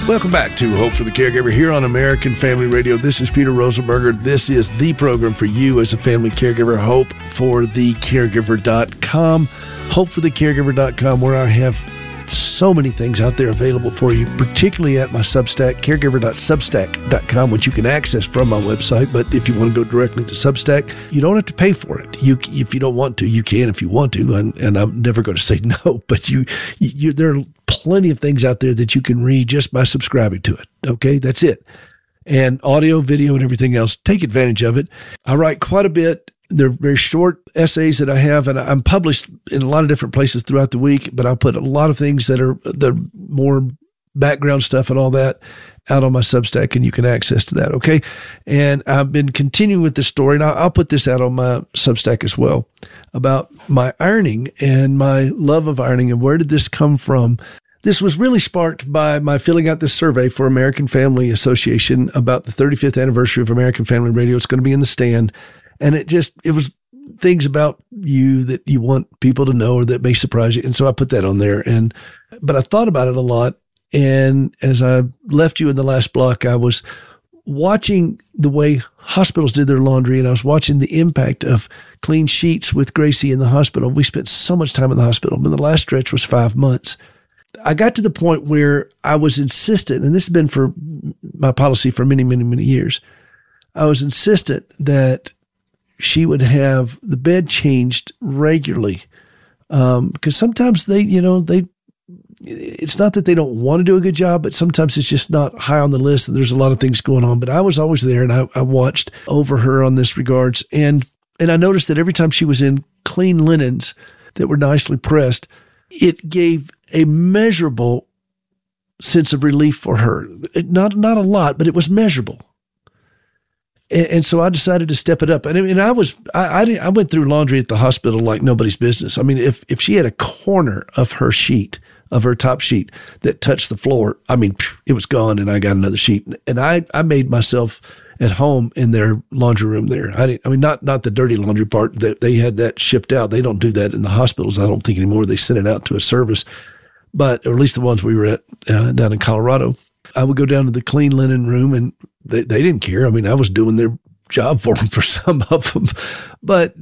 Welcome back to Hope for the Caregiver here on American Family Radio. This is Peter Rosenberger. This is the program for you as a family caregiver, hopeforthecaregiver.com. Hopeforthecaregiver.com, where I have so many things out there available for you, particularly at my Substack, caregiver.substack.com, which you can access from my website. But if you want to go directly to Substack, you don't have to pay for it. If you don't want to, you can if you want to, and I'm never going to say no. But there are plenty of things out there that you can read just by subscribing to it. Okay, that's it. And audio, video, and everything else. Take advantage of it. I write quite a bit. They're very short essays that I have, and I'm published in a lot of different places throughout the week, but I'll put a lot of things that are the more background stuff and all that out on my Substack, and you can access to that, okay? And I've been continuing with this story, and I'll put this out on my Substack as well, about my ironing and my love of ironing, and where did this come from? This was really sparked by my filling out this survey for American Family Association about the 35th anniversary of American Family Radio. It's going to be in the stand. And it was things about you that you want people to know or that may surprise you. And so I put that on there. But I thought about it a lot. And as I left you in the last block, I was watching the way hospitals did their laundry, and I was watching the impact of clean sheets with Gracie in the hospital. We spent so much time in the hospital. And the last stretch was 5 months. I got to the point where I was insistent, and this has been for my policy for many, many, many years. I was insistent that she would have the bed changed regularly. Because sometimes it's not that they don't want to do a good job, but sometimes it's just not high on the list and there's a lot of things going on. But I was always there, and I watched over her on this regards. And I noticed that every time she was in clean linens that were nicely pressed, it gave a measurable sense of relief for her. Not a lot, but it was measurable. And so I decided to step it up. And I went through laundry at the hospital like nobody's business. I mean, if she had a corner of her sheet, of her top sheet that touched the floor, I mean, it was gone, and I got another sheet. And I made myself at home in their laundry room there. Not the dirty laundry part. They had that shipped out. They don't do that in the hospitals, I don't think, anymore. They send it out to a service. But, or at least the ones we were at down in Colorado. I would go down to the clean linen room, and they didn't care. I mean, I was doing their job for them for some of them, but